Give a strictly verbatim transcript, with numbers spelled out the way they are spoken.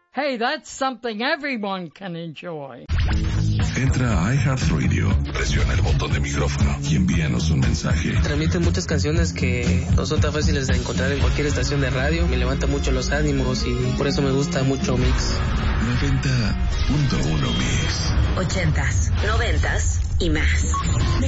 Hey, that's something everyone can enjoy. Entra a iHeartRadio, presiona el botón de micrófono y envíanos un mensaje. Transmiten muchas canciones que no son tan fáciles de encontrar en cualquier estación de radio. Me levanta mucho los ánimos y por eso me gusta mucho Mix. noventa punto uno Mix. Ochentas, noventas y más.